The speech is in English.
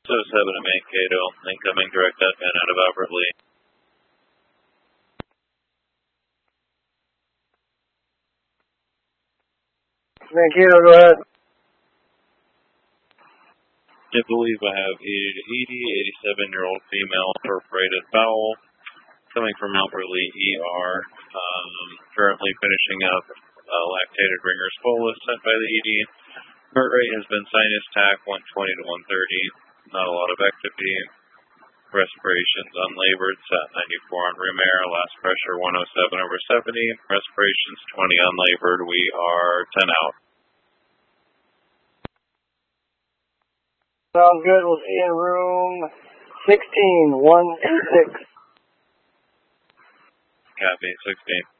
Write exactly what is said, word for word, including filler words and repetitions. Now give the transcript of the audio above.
oh seven at Mankato, incoming direct admin out of Albert Lee. Mankato, go ahead. I believe I have eighty to eighty, eighty-seven-year-old female perforated bowel, coming from Albert Lee E R, um, currently finishing up uh, lactated Ringer's bolus sent by the E D. Heart rate has been sinus tac, one twenty to one thirty, not a lot of activity. Respirations unlabored, sat ninety-four on room air, last pressure one oh seven over seventy, respirations twenty unlabored, we are ten out. Sounds good. We'll see you in room sixteen, one six. Copy, sixteen.